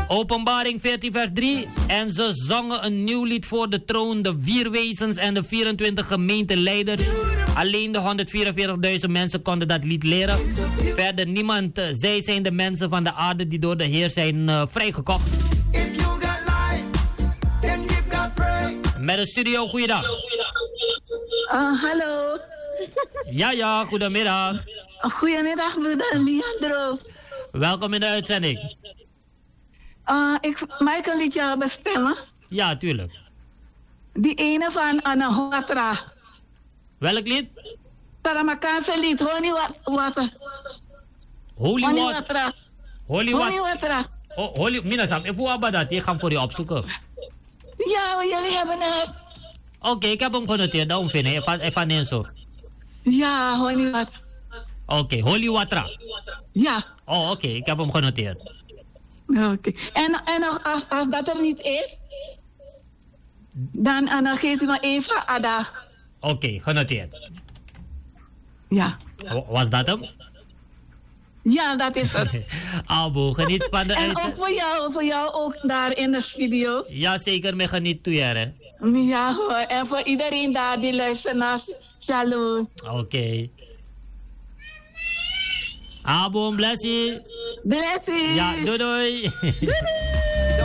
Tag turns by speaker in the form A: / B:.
A: Openbaring 14 vers 3. En ze zongen een nieuw lied voor de troon, de 4 wezens en de 24 gemeenteleiders. Alleen de 144.000 mensen konden dat lied leren. Verder niemand. Zij zijn de mensen van de aarde die door de Heer zijn vrijgekocht. Met de studio, goeiedag.
B: Hallo.
A: Ja, goedemiddag.
B: Goedemiddag, broeder Leandro.
A: Welkom in de uitzending.
B: Mag ik een liedje bestemmen?
A: Ja, tuurlijk.
B: Die ene van Anna Watra.
A: Welk lied?
B: Taramakaanse lied, Holy Water.
A: Holy Water.
B: Holy Water.
A: Oh, Holy, minasam, ik voel dat. Ik ga hem voor je opzoeken.
B: Ja, jullie hebben het.
A: Oké, ik heb hem genoteerd. Daarom vind ik. Even in zo.
B: Ja, Holy Water.
A: Oké, Holy Water.
B: Ja.
A: Oh, oké, ik heb hem genoteerd.
B: Oké. En als dat er niet is, dan geeft u me even Ada.
A: Oké, genoteerd.
B: Ja.
A: Was dat hem?
B: Ja, dat is het.
A: Abo, geniet van de
B: en ook voor jou ook daar in de studio.
A: Ja, zeker, me geniet toe, hè.
B: Ja hoor, en voor iedereen daar die luistert naar Shalom.
A: Oké. Abo, blessie.
B: Blessie.
A: Ja, doei.
B: Doei.